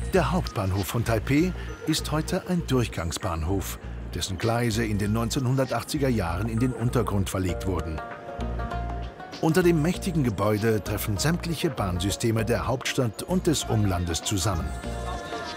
Der Hauptbahnhof von Taipeh ist heute ein Durchgangsbahnhof, dessen Gleise in den 1980er Jahren in den Untergrund verlegt wurden. Unter dem mächtigen Gebäude treffen sämtliche Bahnsysteme der Hauptstadt und des Umlandes zusammen.